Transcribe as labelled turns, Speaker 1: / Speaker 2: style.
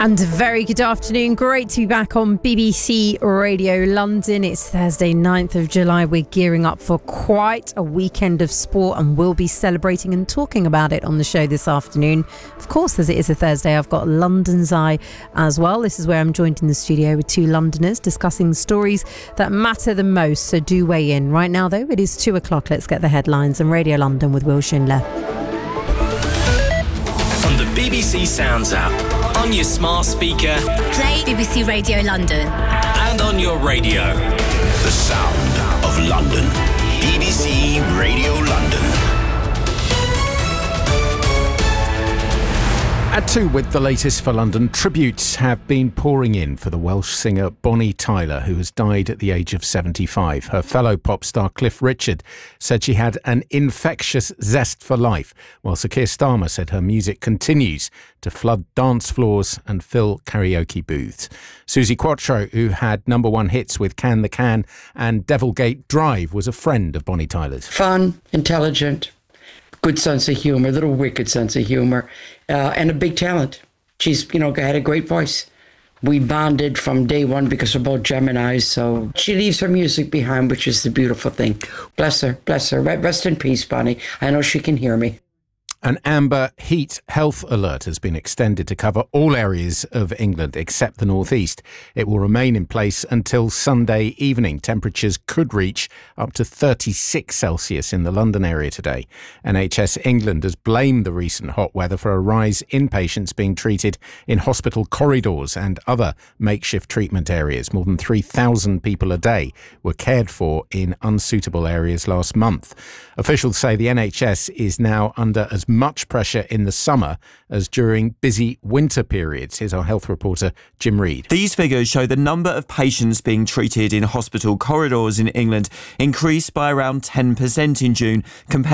Speaker 1: And a very good afternoon. Great to be back on BBC Radio London. It's Thursday, 9th of July. We're gearing up for quite a weekend of sport and we'll be celebrating and talking about it on the show this afternoon. Of course, as it is a Thursday, I've got London's Eye as well. This is where I'm joined in the studio with two Londoners discussing the stories that matter the most. So do weigh in. Right now, though, it is 2 o'clock. Let's get the headlines on Radio London with Will Schindler.
Speaker 2: On the BBC Sounds app, on your smart speaker,
Speaker 3: play BBC Radio London,
Speaker 2: and on your radio.
Speaker 4: The sound of London. BBC Radio London.
Speaker 5: At 2 with the latest for London, tributes have been pouring in for the Welsh singer Bonnie Tyler, who has died at the age of 75. Her fellow pop star Cliff Richard said she had an infectious zest for life, while Sir Keir Starmer said her music continues to flood dance floors and fill karaoke booths. Suzi Quatro, who had number one hits with Can the Can and Devilgate Drive, was a friend of Bonnie Tyler's.
Speaker 6: Fun, intelligent, good sense of humour, little wicked sense of humour, and a big talent. She's, had a great voice. We bonded from day one because we're both Geminis, so she leaves her music behind, which is the beautiful thing. Bless her, bless her. Rest in peace, Bonnie. I know she can hear me.
Speaker 5: An amber heat health alert has been extended to cover all areas of England except the northeast. It will remain in place until Sunday evening. Temperatures could reach up to 36 Celsius in the London area today. NHS England has blamed the recent hot weather for a rise in patients being treated in hospital corridors and other makeshift treatment areas. More than 3,000 people a day were cared for in unsuitable areas last month. Officials say the NHS is now under as much pressure in the summer as during busy winter periods. Here's our health reporter, Jim Reid.
Speaker 7: These figures show the number of patients being treated in hospital corridors in England increased by around 10% in June compared